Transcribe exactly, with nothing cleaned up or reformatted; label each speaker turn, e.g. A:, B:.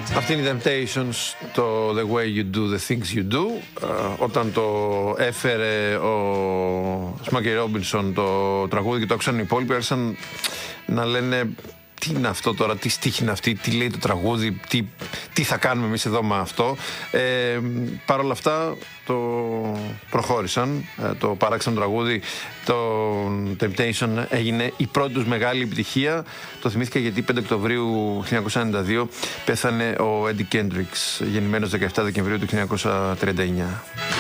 A: Αυτή είναι η Temptations, το The Way You Do The Things You Do. Uh, όταν το έφερε ο Smokey Robinson το τραγούδι και το άκουσαν οι υπόλοιποι, άρχισαν να λένε τι είναι αυτό τώρα, τι στίχη είναι αυτή, τι λέει το τραγούδι, τι, τι θα κάνουμε εμείς εδώ με αυτό. Ε, Παρ' όλα αυτά το προχώρησαν, το παράξαν το τραγούδι. Το Temptation έγινε η πρώτη τους μεγάλη επιτυχία. Το θυμήθηκα γιατί πέντε Οκτωβρίου χίλια εννιακόσια ενενήντα δύο πέθανε ο Eddie Kendricks, γεννημένος δεκαεφτά Δεκεμβρίου του χίλια εννιακόσια τριάντα εννιά.